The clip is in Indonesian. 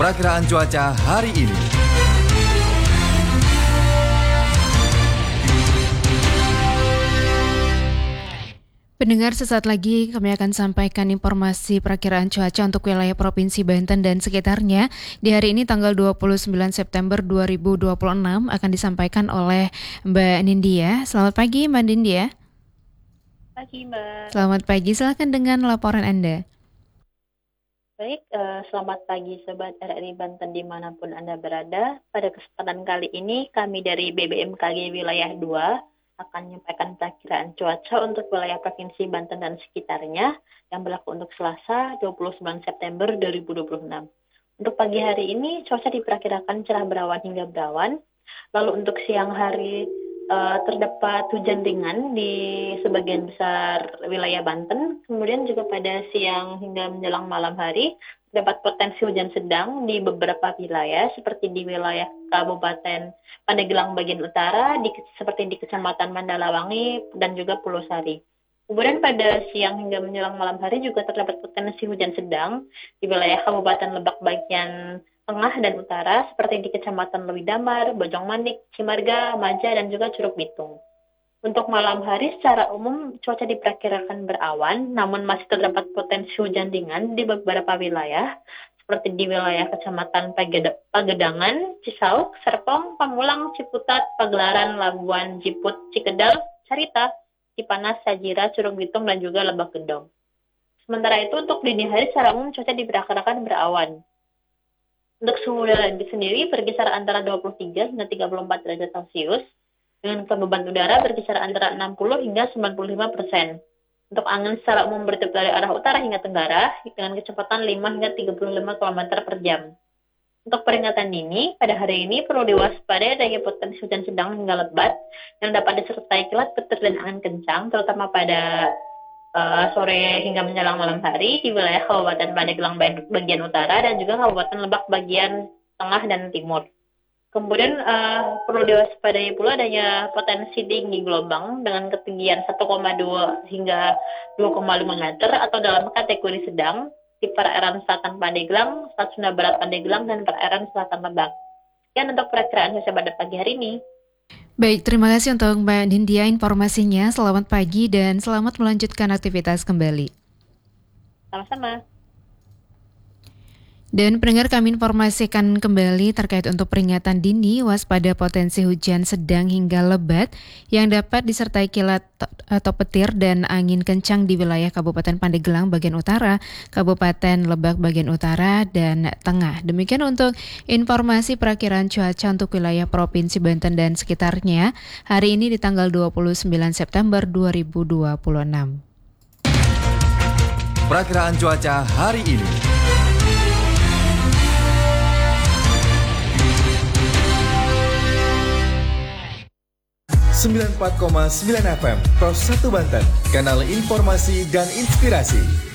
Perakiraan cuaca hari ini. Pendengar, sesaat lagi kami akan sampaikan informasi perakiraan cuaca untuk wilayah Provinsi Banten dan sekitarnya. Di hari ini tanggal 29 September 2026 akan disampaikan oleh Mbak Nindya. Selamat pagi Mbak Nindya. Pagi Mbak. Selamat pagi, silakan dengan laporan Anda. Baik, selamat pagi Sobat RRI Banten dimanapun Anda berada. Pada kesempatan kali ini kami dari BBMKG Wilayah 2 akan menyampaikan perakiraan cuaca untuk wilayah Provinsi Banten dan sekitarnya yang berlaku untuk Selasa 29 September 2026. Untuk pagi hari ini cuaca diperkirakan cerah berawan hingga berawan. Lalu untuk siang hari terdapat hujan ringan di sebagian besar wilayah Banten. Kemudian juga pada siang hingga menjelang malam hari terdapat potensi hujan sedang di beberapa wilayah seperti di wilayah Kabupaten Pandeglang bagian utara, seperti di Kecamatan Mandalawangi dan juga Pulau Sari. Kemudian pada siang hingga menjelang malam hari juga terdapat potensi hujan sedang di wilayah Kabupaten Lebak bagian tengah dan utara seperti di Kecamatan Lewi Damar, Bojongmanik, Cimarga, Maja, dan juga Curug Bitung. Untuk malam hari secara umum cuaca diperkirakan berawan, namun masih terdapat potensi hujan ringan di beberapa wilayah seperti di wilayah Kecamatan Pagedangan, Cisauk, Serpong, Pamulang, Ciputat, Pagelaran, Labuan, Jiput, Cikedal, Carita, Cipanas, Sajira, Curug Bitung, dan juga Lebak Gedong. Sementara itu untuk dini hari secara umum cuaca diperkirakan berawan. Untuk suhu udara sendiri berkisar antara 23 hingga 34 derajat Celcius, dengan kelembaban udara berkisar antara 60 hingga 95%. Untuk angin secara umum bertiup dari arah utara hingga tenggara dengan kecepatan 5 hingga 35 km per jam. Untuk peringatan dini, pada hari ini perlu diwaspadai adanya potensi hujan sedang hingga lebat yang dapat disertai kilat petir dan angin kencang, terutama pada sore hingga menjelang malam hari di wilayah Kabupaten Pandeglang bagian utara dan juga Kabupaten Lebak bagian tengah dan timur. Kemudian perlu diwaspadai pula adanya potensi tinggi gelombang dengan ketinggian 1,2 hingga 2,5 meter atau dalam kategori sedang di perairan selatan Pandeglang, Selat Sunda Barat Pandeglang, dan perairan selatan Lebak. Sekian untuk perakiraan cuaca pada pagi hari ini. Baik, terima kasih untuk Mbak Nindya informasinya. Selamat pagi dan selamat melanjutkan aktivitas kembali. Sama-sama. Dan pendengar, kami informasikan kembali terkait untuk peringatan dini waspada potensi hujan sedang hingga lebat yang dapat disertai kilat atau petir dan angin kencang di wilayah Kabupaten Pandeglang bagian utara, Kabupaten Lebak bagian utara dan tengah. Demikian untuk informasi perakiraan cuaca untuk wilayah Provinsi Banten dan sekitarnya hari ini di tanggal 29 September 2026. Perakiraan cuaca hari ini. 94,9 FM Pro 1 Banten, kanal informasi dan inspirasi.